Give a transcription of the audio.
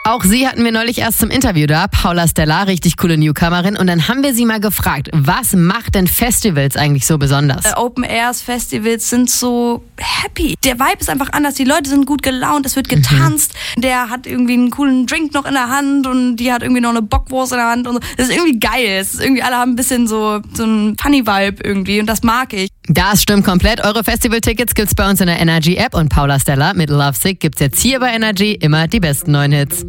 Auch sie hatten wir neulich erst zum Interview da. Paula Stella, richtig coole Newcomerin. Und dann haben wir sie mal gefragt, was macht denn Festivals eigentlich so besonders? Open Airs, Festivals sind so happy. Der Vibe ist einfach anders. Die Leute sind gut gelaunt, es wird getanzt. Der hat irgendwie einen coolen Drink noch in der Hand und die hat irgendwie noch eine Bockwurst in der Hand. Und so. Das ist irgendwie geil. Es ist irgendwie, alle haben ein bisschen so einen Funny-Vibe irgendwie und das mag ich. Das stimmt komplett. Eure Festival-Tickets gibt's bei uns in der Energy-App und Paula Stella mit Lovesick gibt's jetzt hier bei Energy immer die besten neuen Hits.